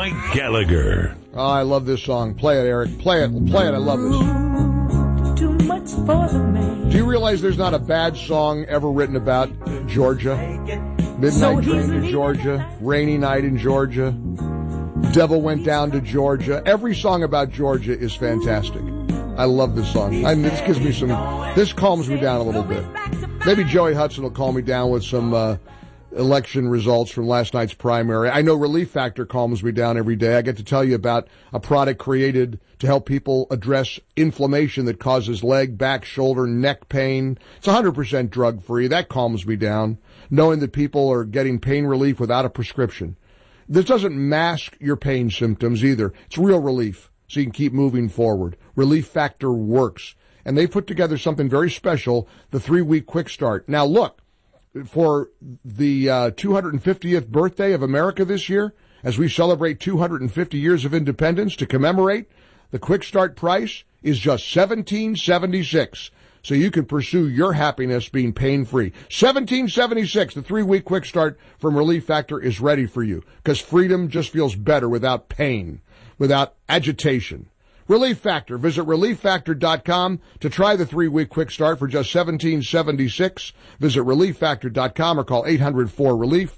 Mike Gallagher. Oh, I love this song. Play it, Eric. Play it. Play it. I love this. Too much for the man. Do you realize there's not a bad song ever written about Georgia? Midnight Train to Georgia, Rainy Night in Georgia, Devil Went Down to Georgia. Every song about Georgia is fantastic. I love this song. This calms me down a little bit. Maybe Joey Hudson will calm me down with some election results from last night's primary. I know Relief Factor calms me down every day. I get to tell you about a product created to help people address inflammation that causes leg, back, shoulder, neck pain. It's 100% drug-free. That calms me down, knowing that people are getting pain relief without a prescription. This doesn't mask your pain symptoms either. It's real relief, so you can keep moving forward. Relief Factor works. And they put together something very special, the 3-week quick start. Now look, for the 250th birthday of America this year, as we celebrate 250 years of independence to commemorate, the quick start price is just $17.76. So you can pursue your happiness being pain-free. $17.76, the 3-week quick start from Relief Factor is ready for you, because freedom just feels better without pain, without agitation. Relief Factor. Visit ReliefFactor.com to try the 3-week quick start for just $17.76. Visit ReliefFactor.com or call 800-4RELIEF,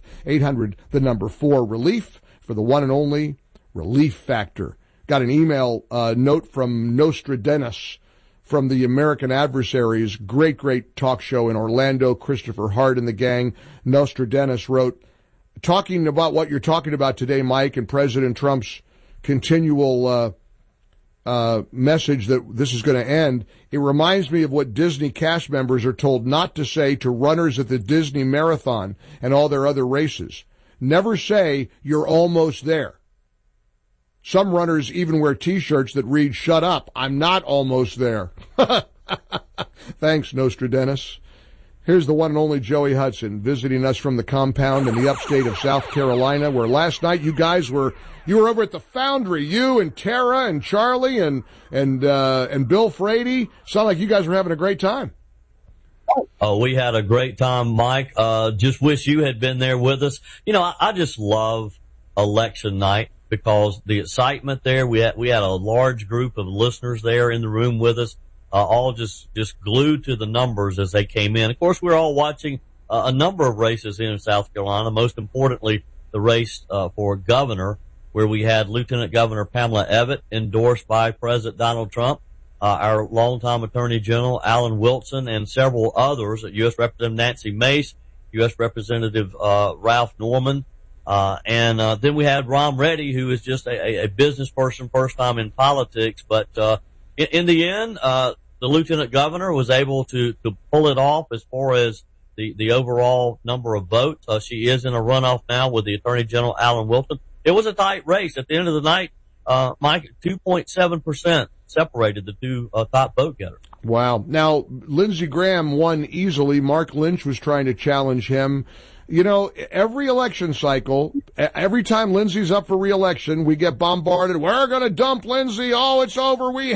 800-4RELIEF for the one and only Relief Factor. Got an email note from Nostradamus from the American Adversaries. Great talk show in Orlando. Christopher Hart and the gang. Nostradamus wrote, talking about what you're talking about today, Mike, and President Trump's continual message that this is going to end, it reminds me of what Disney cast members are told not to say to runners at the Disney Marathon and all their other races. Never say you're almost there. Some runners even wear T-shirts that read, "Shut up, I'm not almost there." Thanks, Nostradamus. Here's the one and only Joey Hudson visiting us from the compound in the upstate of South Carolina, where last night you were over at the Foundry, you and Tara and Charlie and Bill Frady. Sound like you guys were having a great time. Oh, we had a great time, Mike. Just wish you had been there with us. You know, I just love election night because the excitement there. We had a large group of listeners there in the room with us. All just glued to the numbers as they came in. Of course, we're all watching a number of races in South Carolina, most importantly, the race for governor, where we had Lieutenant Governor Pamela Abbott endorsed by President Donald Trump, our longtime Attorney General Alan Wilson, and several others, U.S. Representative Nancy Mace, U.S. Representative Ralph Norman, and then we had Ron Reddy, who is just a business person, first time in politics, but in the end, the lieutenant governor was able to pull it off as far as the overall number of votes. She is in a runoff now with the Attorney General Alan Wilson. It was a tight race. At the end of the night, Mike, 2.7% separated the two top vote getters. Wow. Now, Lindsey Graham won easily. Mark Lynch was trying to challenge him. You know, every election cycle, every time Lindsey's up for re-election, we get bombarded. We're going to dump Lindsey. Oh, it's over. We